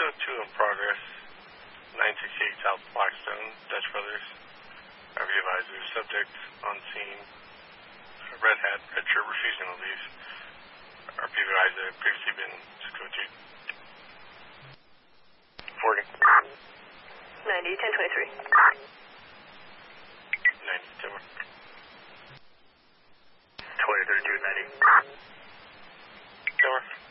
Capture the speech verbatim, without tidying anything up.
two oh two in progress. nine sixty-eight South Blackstone, Dutch Brothers. R V advisor, subject on scene. Red hat, red shirt, refusing to leave. R P advisor had previously been six oh two. forty. ninety, ten twenty-three. ninety, ten. twenty thirty-two, ninety. Tower.